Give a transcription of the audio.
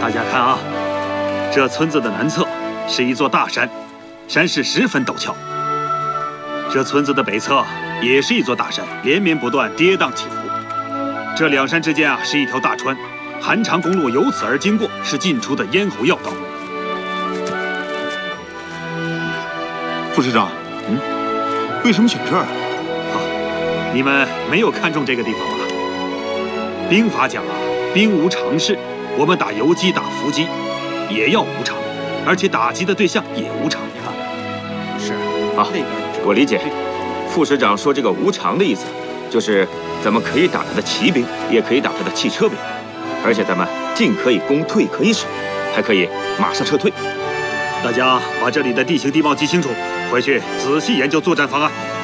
大家看啊，这村子的南侧是一座大山，山势十分陡峭。这村子的北侧也是一座大山，连绵不断，跌宕起伏。这两山之间啊是一条大川，韩长公路由此而经过，是进出的咽喉要道。 副市长，为什么选这儿？ 你们没有看中这个地方吧？兵法讲啊，兵无常势。我们打游击、打伏击，也要无常，而且打击的对象也无常。你看， 是啊，我理解。副市长说这个无常的意思，就是咱们可以打他的骑兵，也可以打他的汽车兵，而且咱们进可以攻，退可以守，还可以马上撤退。 大家把这里的地形地貌记清楚，回去仔细研究作战方案。